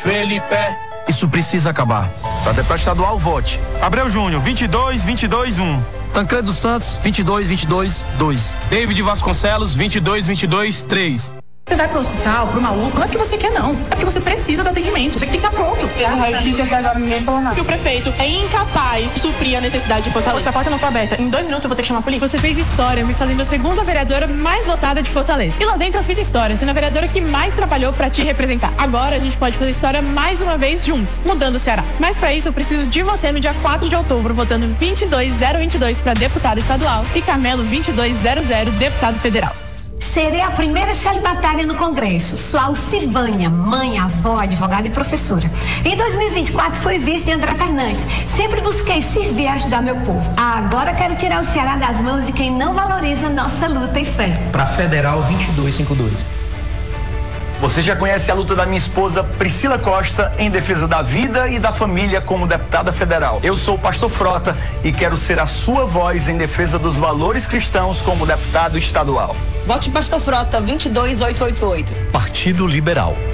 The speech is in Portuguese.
joelho e pé. Isso precisa acabar. Para deputado estadual, vote. Abreu Júnior, 22-22-1. Tancredo Santos, 22-22-2. David Vasconcelos, 22-22-3. Você vai pro hospital, pro maluco, não é porque você quer, não. É porque você precisa do atendimento. Você que tem que estar pronto. E o prefeito é incapaz de suprir a necessidade de Fortaleza. Se a porta não for aberta, em 2 minutos eu vou ter que chamar a polícia. Você fez história, me fazendo a segunda vereadora mais votada de Fortaleza. E lá dentro eu fiz história, sendo a vereadora que mais trabalhou pra te representar. Agora a gente pode fazer história mais uma vez juntos, mudando o Ceará. Mas pra isso eu preciso de você no dia 4 de outubro, votando 22022 pra deputado estadual e Carmelo 2200, deputado federal. Serei a primeira celibatária no Congresso. Sou Alcivânia, mãe, avó, advogada e professora. Em 2024 fui vice de André Fernandes. Sempre busquei servir e ajudar meu povo. Agora quero tirar o Ceará das mãos de quem não valoriza nossa luta e fé. Para Federal 2252. Você já conhece a luta da minha esposa Priscila Costa em defesa da vida e da família como deputada federal. Eu sou o pastor Frota e quero ser a sua voz em defesa dos valores cristãos como deputado estadual. Vote Pastor Frota 22888. Partido Liberal.